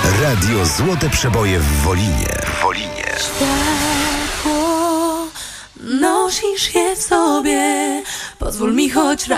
Radio Złote Przeboje w Wolinie. Światło, nosisz je w sobie. Pozwól mi choć raz